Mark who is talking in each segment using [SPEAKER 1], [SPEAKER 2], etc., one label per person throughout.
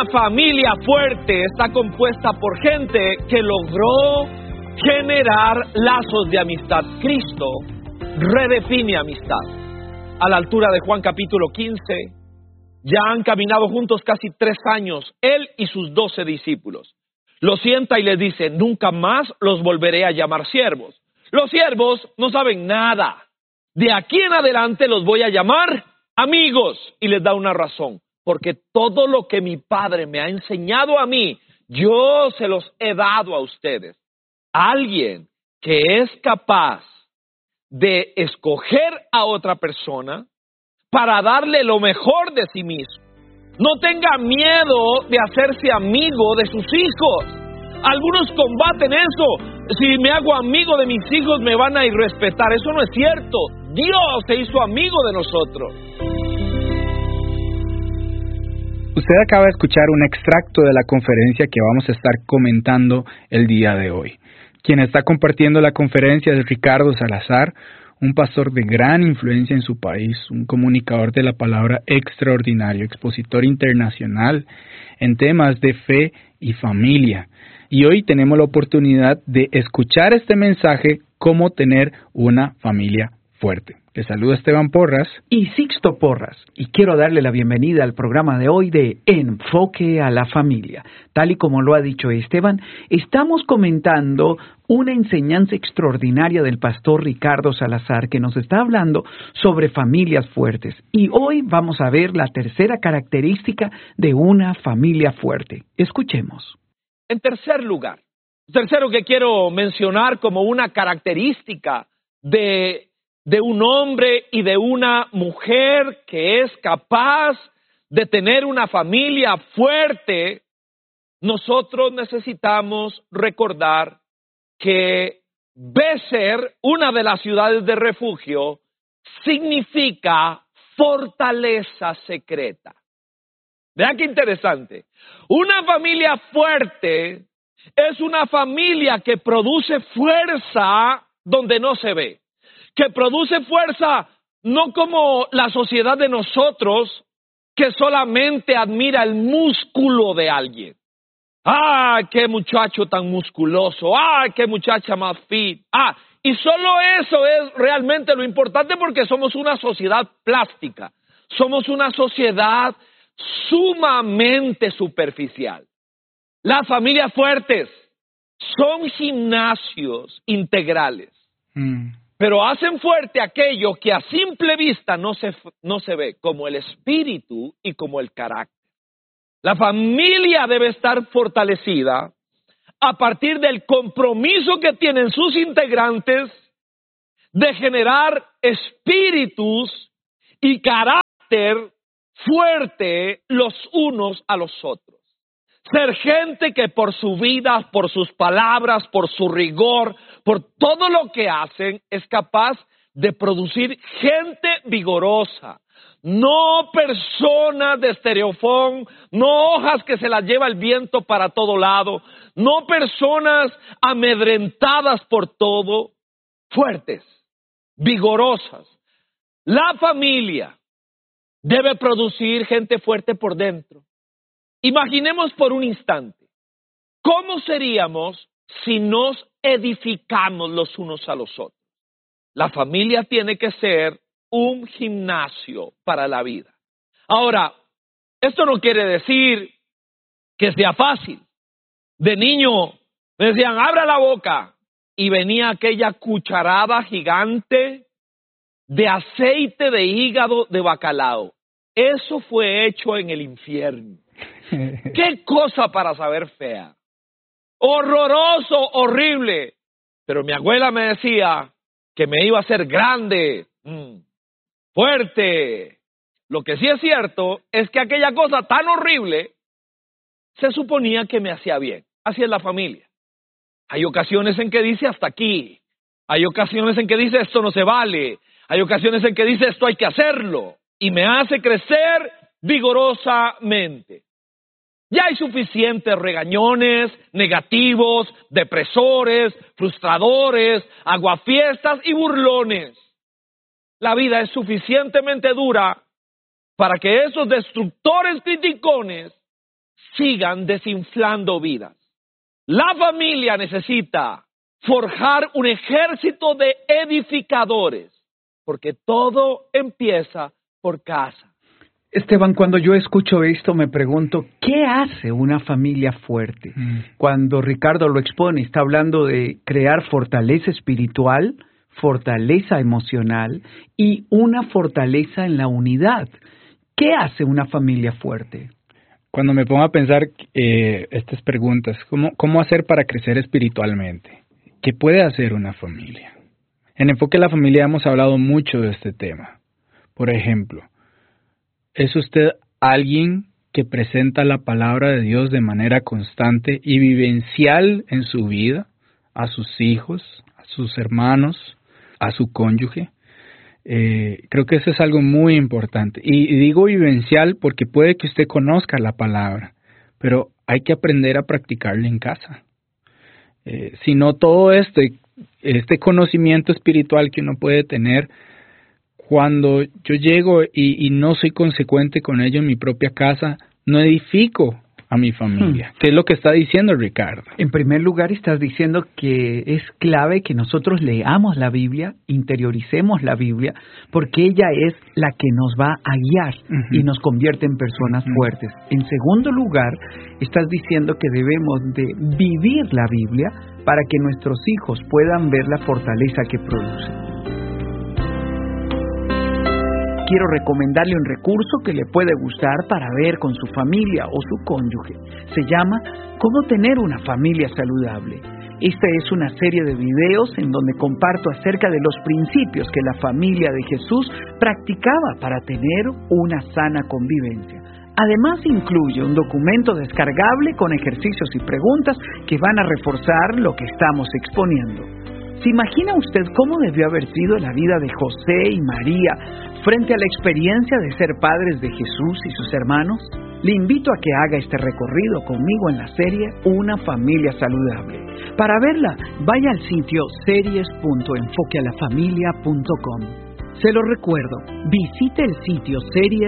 [SPEAKER 1] familia fuerte está compuesta por gente que logró generar lazos de amistad. Cristo redefine amistad. A la altura de Juan capítulo 15, ya han caminado juntos casi 3 años, él y sus 12 discípulos. Los sienta y les dice: nunca más los volveré a llamar siervos. Los siervos no saben nada. De aquí en adelante los voy a llamar amigos. Y les da una razón. Porque todo lo que mi Padre me ha enseñado a mí, yo se los he dado a ustedes. Alguien que es capaz de escoger a otra persona para darle lo mejor de sí mismo. No tenga miedo de hacerse amigo de sus hijos. Algunos combaten eso. Si me hago amigo de mis hijos me van a irrespetar. Eso no es cierto. Dios se hizo amigo de nosotros.
[SPEAKER 2] Usted acaba de escuchar un extracto de la conferencia que vamos a estar comentando el día de hoy. Quien está compartiendo la conferencia es Ricardo Salazar, un pastor de gran influencia en su país, un comunicador de la palabra extraordinario, expositor internacional en temas de fe y familia. Y hoy tenemos la oportunidad de escuchar este mensaje, cómo tener una familia fuerte. Les saluda Esteban Porras
[SPEAKER 3] y Sixto Porras, y quiero darle la bienvenida al programa de hoy de Enfoque a la Familia. Tal y como lo ha dicho Esteban, estamos comentando una enseñanza extraordinaria del pastor Ricardo Salazar, que nos está hablando sobre familias fuertes. Y hoy vamos a ver la tercera característica de una familia fuerte. Escuchemos.
[SPEAKER 1] En tercer lugar, tercero que quiero mencionar como una característica de un hombre y de una mujer que es capaz de tener una familia fuerte, nosotros necesitamos recordar que Bézer, una de las ciudades de refugio, significa fortaleza secreta. Vean qué interesante. Una familia fuerte es una familia que produce fuerza donde no se ve. Que produce fuerza no como la sociedad de nosotros, que solamente admira el músculo de alguien. ¡Ah, qué muchacho tan musculoso! ¡Ah, qué muchacha más fit! Y solo eso es realmente lo importante, porque somos una sociedad plástica. Somos una sociedad sumamente superficial. Las familias fuertes son gimnasios integrales. Pero hacen fuerte aquello que a simple vista no se ve, como el espíritu y como el carácter. La familia debe estar fortalecida a partir del compromiso que tienen sus integrantes de generar espíritus y carácter fuerte los unos a los otros. Ser gente que por su vida, por sus palabras, por su rigor, por todo lo que hacen, es capaz de producir gente vigorosa. No personas de estereofón, no hojas que se las lleva el viento para todo lado, no personas amedrentadas por todo, fuertes, vigorosas. La familia debe producir gente fuerte por dentro. Imaginemos por un instante, ¿cómo seríamos si nos edificamos los unos a los otros? La familia tiene que ser un gimnasio para la vida. Ahora, esto no quiere decir que sea fácil. De niño me decían, abra la boca, y venía aquella cucharada gigante de aceite de hígado de bacalao. Eso fue hecho en el infierno. ¡Qué cosa para saber fea! Horroroso, horrible. Pero mi abuela me decía que me iba a hacer grande, fuerte. Lo que sí es cierto es que aquella cosa tan horrible se suponía que me hacía bien. Así es la familia. Hay ocasiones en que dice hasta aquí. Hay ocasiones en que dice esto no se vale. Hay ocasiones en que dice esto hay que hacerlo. Y me hace crecer vigorosamente. Ya hay suficientes regañones, negativos, depresores, frustradores, aguafiestas y burlones. La vida es suficientemente dura para que esos destructores criticones sigan desinflando vidas. La familia necesita forjar un ejército de edificadores, porque todo empieza por casa.
[SPEAKER 3] Esteban, cuando yo escucho esto me pregunto, ¿qué hace una familia fuerte? Cuando Ricardo lo expone, está hablando de crear fortaleza espiritual, fortaleza emocional y una fortaleza en la unidad. ¿Qué hace una familia fuerte?
[SPEAKER 2] Cuando me pongo a pensar estas preguntas, ¿cómo hacer para crecer espiritualmente? ¿Qué puede hacer una familia? En Enfoque a la Familia hemos hablado mucho de este tema. Por ejemplo, ¿es usted alguien que presenta la palabra de Dios de manera constante y vivencial en su vida, a sus hijos, a sus hermanos, a su cónyuge? Creo que eso es algo muy importante. Y digo vivencial porque puede que usted conozca la palabra, pero hay que aprender a practicarla en casa. Si no, todo este conocimiento espiritual que uno puede tener, cuando yo llego y no soy consecuente con ello en mi propia casa, no edifico a mi familia. ¿Qué es lo que está diciendo Ricardo?
[SPEAKER 3] En primer lugar, estás diciendo que es clave que nosotros leamos la Biblia, interioricemos la Biblia, porque ella es la que nos va a guiar y nos convierte en personas fuertes. En segundo lugar, estás diciendo que debemos de vivir la Biblia para que nuestros hijos puedan ver la fortaleza que produce. Quiero recomendarle un recurso que le puede gustar para ver con su familia o su cónyuge. Se llama ¿Cómo tener una familia saludable? Esta es una serie de videos en donde comparto acerca de los principios que la familia de Jesús practicaba para tener una sana convivencia. Además incluye un documento descargable con ejercicios y preguntas que van a reforzar lo que estamos exponiendo. ¿Se imagina usted cómo debió haber sido la vida de José y María frente a la experiencia de ser padres de Jesús y sus hermanos? Le invito a que haga este recorrido conmigo en la serie Una Familia Saludable. Para verla, vaya al sitio series.enfoquealafamilia.com. Se lo recuerdo, visite el sitio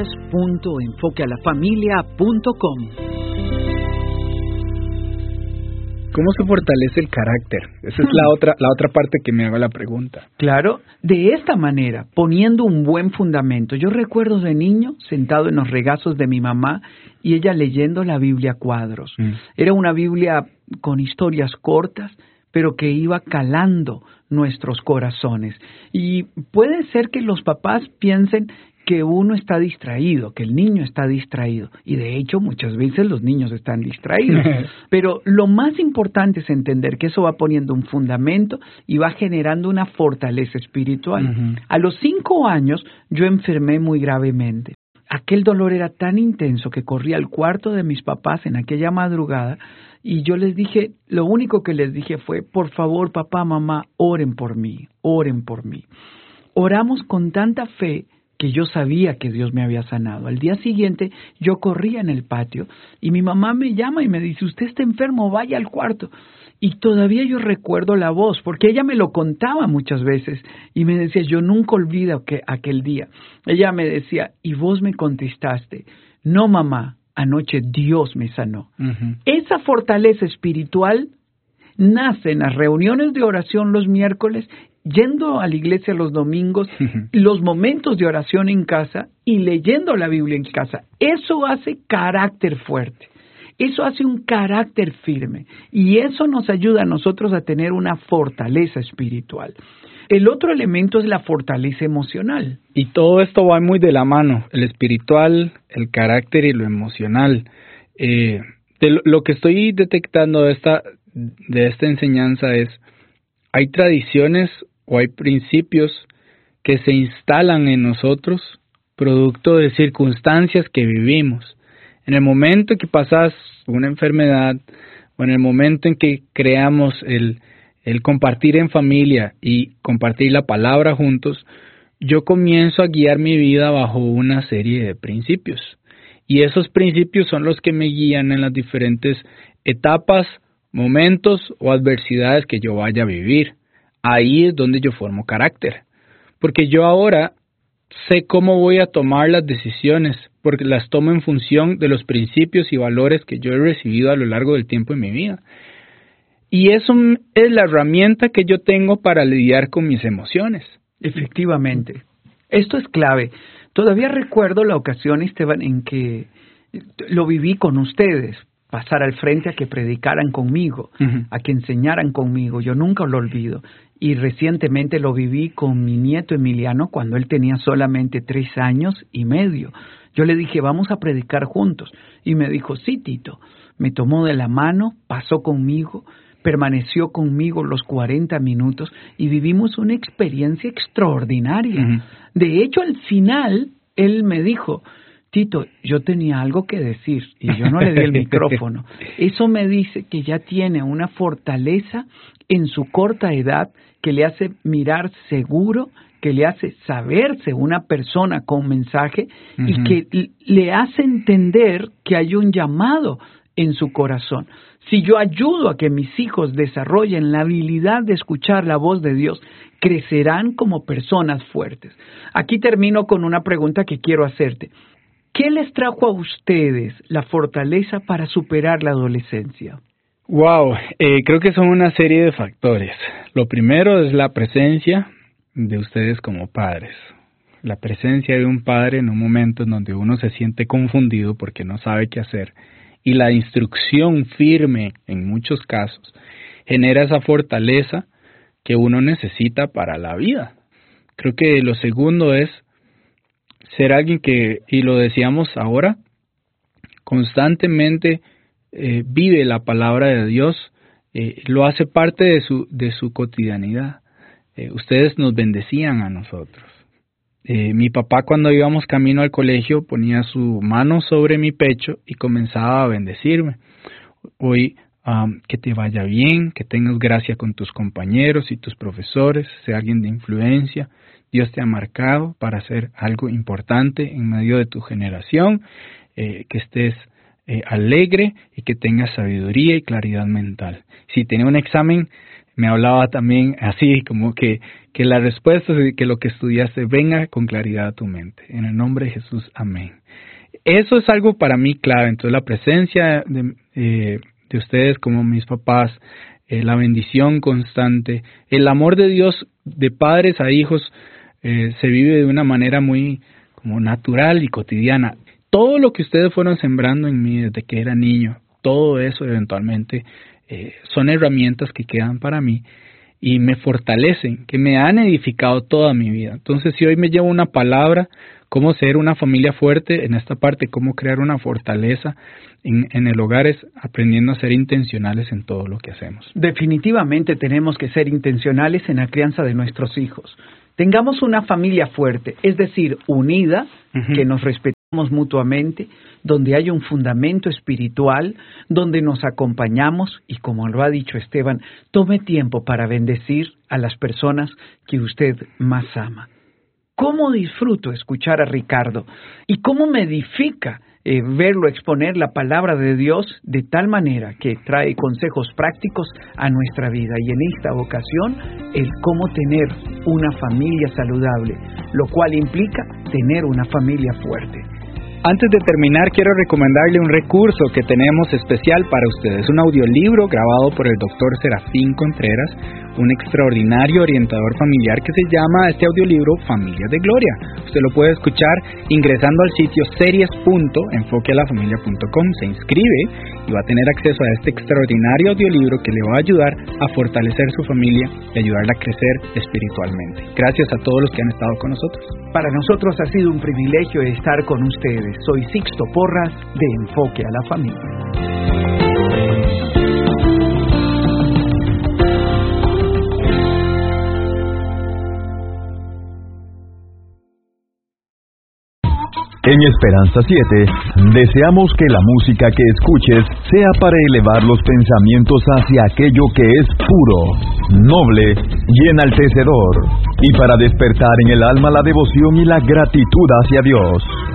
[SPEAKER 3] series.enfoquealafamilia.com.
[SPEAKER 2] ¿Cómo se fortalece el carácter? Esa es la otra parte que me hago la pregunta.
[SPEAKER 3] Claro, de esta manera, poniendo un buen fundamento. Yo recuerdo de niño, sentado en los regazos de mi mamá y ella leyendo la Biblia a cuadros. Era una Biblia con historias cortas, pero que iba calando nuestros corazones. Y puede ser que los papás piensen que uno está distraído, que el niño está distraído. Y de hecho, muchas veces los niños están distraídos. Pero lo más importante es entender que eso va poniendo un fundamento y va generando una fortaleza espiritual. A los 5 años, yo enfermé muy gravemente. Aquel dolor era tan intenso que corrí al cuarto de mis papás en aquella madrugada y yo les dije, lo único que les dije fue, por favor, papá, mamá, oren por mí, oren por mí. Oramos con tanta fe que yo sabía que Dios me había sanado. Al día siguiente yo corría en el patio y mi mamá me llama y me dice, usted está enfermo, vaya al cuarto. Y todavía yo recuerdo la voz, porque ella me lo contaba muchas veces y me decía, yo nunca olvido aquel día. Ella me decía, y vos me contestaste, no mamá, anoche Dios me sanó. Esa fortaleza espiritual nace en las reuniones de oración los miércoles, yendo a la iglesia los domingos, los momentos de oración en casa y leyendo la Biblia en casa. Eso hace carácter fuerte. Eso hace un carácter firme y eso nos ayuda a nosotros a tener una fortaleza espiritual. El otro elemento es la fortaleza emocional.
[SPEAKER 2] Y todo esto va muy de la mano, el espiritual, el carácter y lo emocional. Lo que estoy detectando de esta enseñanza es, hay tradiciones o hay principios que se instalan en nosotros producto de circunstancias que vivimos. En el momento en que pasas una enfermedad o en el momento en que creamos el compartir en familia y compartir la palabra juntos, yo comienzo a guiar mi vida bajo una serie de principios. Y esos principios son los que me guían en las diferentes etapas, momentos o adversidades que yo vaya a vivir. Ahí es donde yo formo carácter. Porque yo ahora sé cómo voy a tomar las decisiones, porque las tomo en función de los principios y valores que yo he recibido a lo largo del tiempo en mi vida. Y eso es la herramienta que yo tengo para lidiar con mis emociones.
[SPEAKER 3] Efectivamente. Esto es clave. Todavía recuerdo la ocasión, Esteban, en que lo viví con ustedes. Pasar al frente a que predicaran conmigo, a que enseñaran conmigo. Yo nunca lo olvido. Y recientemente lo viví con mi nieto Emiliano cuando él tenía solamente 3 años y medio. Yo le dije, vamos a predicar juntos. Y me dijo, sí, Tito. Me tomó de la mano, pasó conmigo, permaneció conmigo los 40 minutos y vivimos una experiencia extraordinaria. De hecho, al final, él me dijo, Tito, yo tenía algo que decir y yo no le di el micrófono. Eso me dice que ya tiene una fortaleza en su corta edad que le hace mirar seguro, que le hace saberse una persona con mensaje y que le hace entender que hay un llamado en su corazón. Si yo ayudo a que mis hijos desarrollen la habilidad de escuchar la voz de Dios, crecerán como personas fuertes. Aquí termino con una pregunta que quiero hacerte. ¿Qué les trajo a ustedes la fortaleza para superar la adolescencia?
[SPEAKER 2] Wow, creo que son una serie de factores. Lo primero es la presencia de ustedes como padres. La presencia de un padre en un momento en donde uno se siente confundido porque no sabe qué hacer. Y la instrucción firme, en muchos casos, genera esa fortaleza que uno necesita para la vida. Creo que lo segundo es ser alguien que, y lo decíamos ahora, constantemente vive la palabra de Dios, lo hace parte de su cotidianidad. Ustedes nos bendecían a nosotros. Mi papá, cuando íbamos camino al colegio, ponía su mano sobre mi pecho y comenzaba a bendecirme. Hoy, que te vaya bien, que tengas gracia con tus compañeros y tus profesores, sea alguien de influencia. Dios te ha marcado para hacer algo importante en medio de tu generación, que estés alegre y que tengas sabiduría y claridad mental. Si tenía un examen, me hablaba también así, como que la respuesta es que lo que estudiaste venga con claridad a tu mente. En el nombre de Jesús, amén. Eso es algo para mí clave. Entonces, la presencia de ustedes como mis papás, la bendición constante, el amor de Dios de padres a hijos, se vive de una manera muy como natural y cotidiana. Todo lo que ustedes fueron sembrando en mí desde que era niño, todo eso eventualmente son herramientas que quedan para mí y me fortalecen, que me han edificado toda mi vida. Entonces, si hoy me llevo una palabra, cómo ser una familia fuerte, en esta parte, cómo crear una fortaleza en el hogar, es aprendiendo a ser intencionales en todo lo que hacemos.
[SPEAKER 3] Definitivamente tenemos que ser intencionales en la crianza de nuestros hijos. Tengamos una familia fuerte, es decir, unida, que nos respetemos mutuamente, donde haya un fundamento espiritual, donde nos acompañamos y, como lo ha dicho Esteban, tome tiempo para bendecir a las personas que usted más ama. ¿Cómo disfruto escuchar a Ricardo? ¿Y cómo me edifica verlo exponer la palabra de Dios de tal manera que trae consejos prácticos a nuestra vida? Y en esta ocasión, el cómo tener una familia saludable, lo cual implica tener una familia fuerte.
[SPEAKER 2] Antes de terminar, quiero recomendarle un recurso que tenemos especial para ustedes, un audiolibro grabado por el Dr. Serafín Contreras, un extraordinario orientador familiar que se llama este audiolibro Familias de Gloria. Usted lo puede escuchar ingresando al sitio series.enfoquealafamilia.com, se inscribe y va a tener acceso a este extraordinario audiolibro que le va a ayudar a fortalecer su familia y ayudarla a crecer espiritualmente. Gracias a todos los que han estado con nosotros.
[SPEAKER 3] Para nosotros ha sido un privilegio estar con ustedes. Soy Sixto Porras de Enfoque a la Familia.
[SPEAKER 4] En Esperanza 7, deseamos que la música que escuches sea para elevar los pensamientos hacia aquello que es puro, noble y enaltecedor, y para despertar en el alma la devoción y la gratitud hacia Dios.